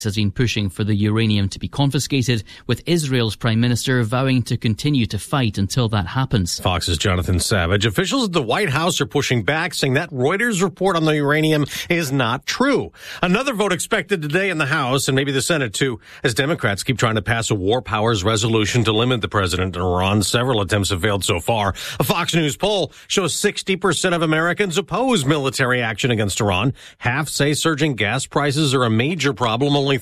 has been pushing for the uranium to be confiscated, with Israel's Prime Minister vowing to continue to fight until that happens. Fox's Jonathan Savage. Officials at the White House are pushing back, saying that Reuters report on the uranium is not true. Another vote expected today in the House, and maybe the Senate too, as Democrats keep trying to pass a war powers resolution to limit the president in Iran. Several attempts have failed so far. A Fox News poll shows 60% of Americans oppose military action against Iran. Half say surging gas prices are a major problem. Only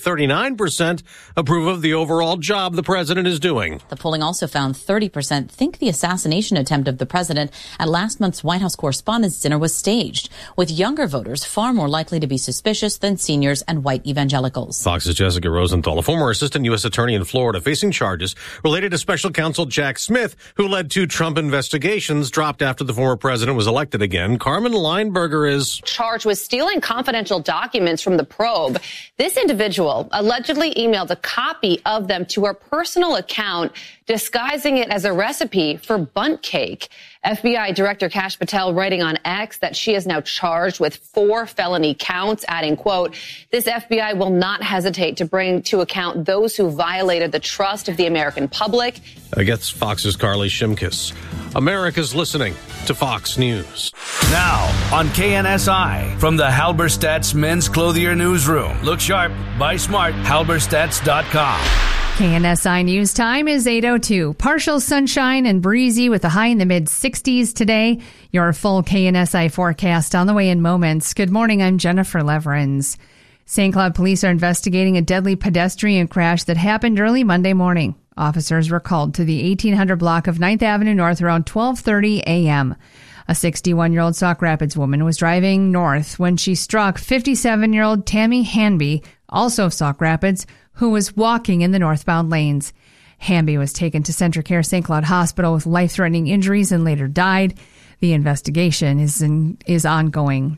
39% approve of the overall job the president is doing. The polling also found 30% think the assassination attempt of the president at last month's White House Correspondents' Dinner was staged, with younger voters far more likely to be suspicious than seniors and white evangelicals. Fox's Jessica Rosenthal, a former assistant U.S. attorney in Florida, facing charges related to special counsel Jack Smith, who led two Trump investigations, dropped after the former president was elected again. Carmen Leinberger is charged with stealing confidential documents from the probe. This individual allegedly emailed a copy of them to her personal account, disguising it as a recipe for bundt cake. FBI Director Kash Patel writing on X that she is now charged with 4 felony counts, adding, quote, "This FBI will not hesitate to bring to account those who violated the trust of the American public." I guess Fox's Carly Shimkus. America's listening to Fox News. Now on KNSI from the Halberstadt's Men's Clothier Newsroom. Look sharp, buy smart, halberstadts.com. KNSI News Time is 8:02. Partial sunshine and breezy with a high in the mid-60s today. Your full KNSI forecast on the way in moments. Good morning, I'm Jennifer Leverins. St. Cloud police are investigating a deadly pedestrian crash that happened early Monday morning. Officers were called to the 1800 block of 9th Avenue North around 12:30 a.m. A 61-year-old Sauk Rapids woman was driving north when she struck 57-year-old Tammy Hanby, also of Sauk Rapids, who was walking in the northbound lanes. Hanby was taken to Centracare St. Cloud Hospital with life-threatening injuries and later died. The investigation is ongoing.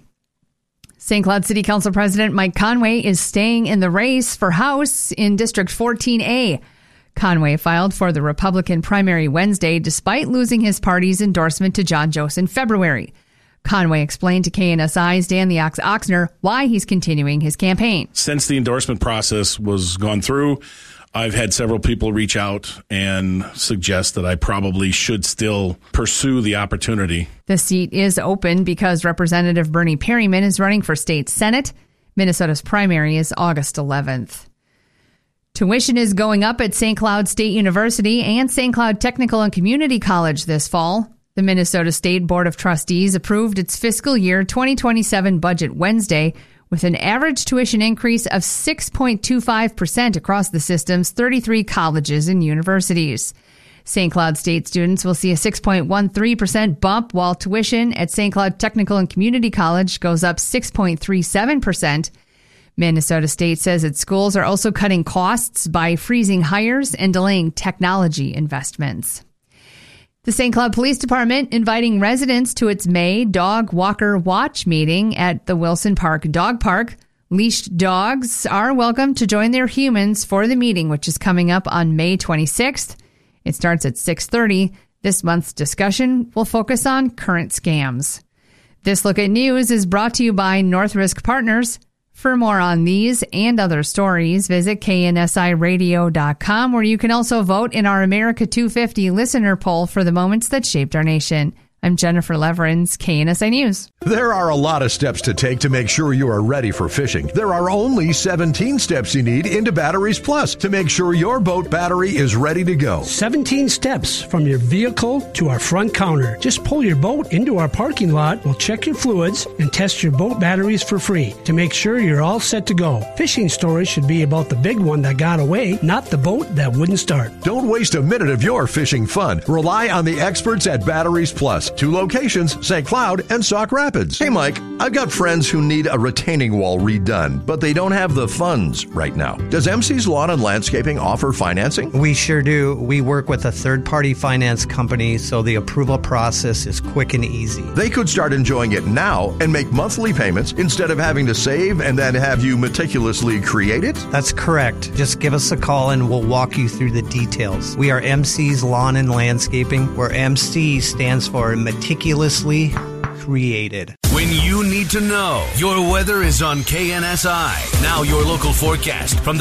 St. Cloud City Council President Mike Conway is staying in the race for House in District 14A. Conway filed for the Republican primary Wednesday despite losing his party's endorsement to John Jost in February. Conway explained to KNSI's Dan the Ox Oxner why he's continuing his campaign. Since the endorsement process was gone through, I've had several people reach out and suggest that I probably should still pursue the opportunity. The seat is open because Representative Bernie Perryman is running for state Senate. Minnesota's primary is August 11th. Tuition is going up at St. Cloud State University and St. Cloud Technical and Community College this fall. The Minnesota State Board of Trustees approved its fiscal year 2027 budget Wednesday with an average tuition increase of 6.25% across the system's 33 colleges and universities. St. Cloud State students will see a 6.13% bump, while tuition at St. Cloud Technical and Community College goes up 6.37%. Minnesota State says its schools are also cutting costs by freezing hires and delaying technology investments. The St. Cloud Police Department inviting residents to its May Dog Walker Watch meeting at the Wilson Park Dog Park. Leashed dogs are welcome to join their humans for the meeting, which is coming up on May 26th. It starts at 6:30. This month's discussion will focus on current scams. This Look at News is brought to you by North Risk Partners. For more on these and other stories, visit KNSIRadio.com, where you can also vote in our America 250 listener poll for the moments that shaped our nation. I'm Jennifer Leverins, KNSI News. There are a lot of steps to take to make sure you are ready for fishing. There are only 17 steps you need into Batteries Plus to make sure your boat battery is ready to go. 17 steps from your vehicle to our front counter. Just pull your boat into our parking lot, we'll check your fluids, and test your boat batteries for free to make sure you're all set to go. Fishing stories should be about the big one that got away, not the boat that wouldn't start. Don't waste a minute of your fishing fun. Rely on the experts at Batteries Plus. 2 locations, St. Cloud and Sauk Rapids. Hey, Mike, I've got friends who need a retaining wall redone, but they don't have the funds right now. Does MC's Lawn and Landscaping offer financing? We sure do. We work with a third-party finance company, so the approval process is quick and easy. They could start enjoying it now and make monthly payments instead of having to save and then have you meticulously create it? That's correct. Just give us a call and we'll walk you through the details. We are MC's Lawn and Landscaping, where MC stands for meticulously created. when you need to know. Your weather is on KNSI. Now your local forecast from the